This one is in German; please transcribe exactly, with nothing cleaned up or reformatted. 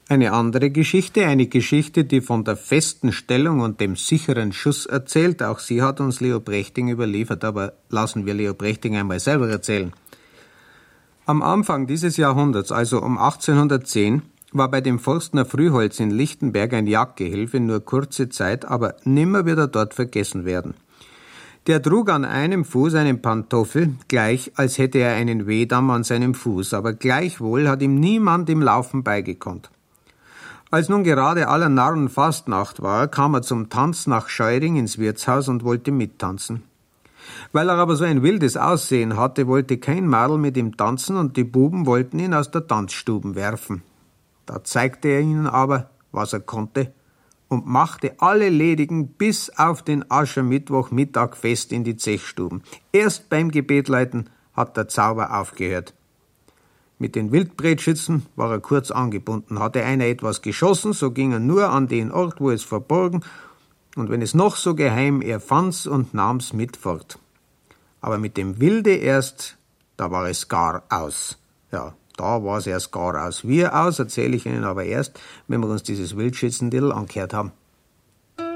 Eine andere Geschichte, eine Geschichte, die von der festen Stellung und dem sicheren Schuss erzählt. Auch sie hat uns Leo Brechting überliefert, aber lassen wir Leo Brechting einmal selber erzählen. Am Anfang dieses Jahrhunderts, also um achtzehnhundertzehn, war bei dem Forstner Frühholz in Lichtenberg ein Jagdgehilfe, nur kurze Zeit, aber nimmer wird er dort vergessen werden. Der trug an einem Fuß einen Pantoffel, gleich als hätte er einen Wehdamm an seinem Fuß, aber gleichwohl hat ihm niemand im Laufen beigekonnt. Als nun gerade aller Narren Fastnacht war, kam er zum Tanz nach Scheuring ins Wirtshaus und wollte mittanzen. Weil er aber so ein wildes Aussehen hatte, wollte kein Madel mit ihm tanzen und die Buben wollten ihn aus der Tanzstuben werfen. Da zeigte er ihnen aber, was er konnte, und machte alle Ledigen bis auf den Aschermittwochmittag fest in die Zechstuben. Erst beim Gebetleiten hat der Zauber aufgehört. Mit den Wildbretschützen war er kurz angebunden. Hatte einer etwas geschossen, so ging er nur an den Ort, wo es verborgen, und wenn es noch so geheim, er fand's und nahm's mit fort. Aber mit dem Wilde erst, da war es gar aus. Ja, da war es erst gar aus. Wir aus, erzähle ich Ihnen aber erst, wenn wir uns dieses Wildschützendidel angehört haben.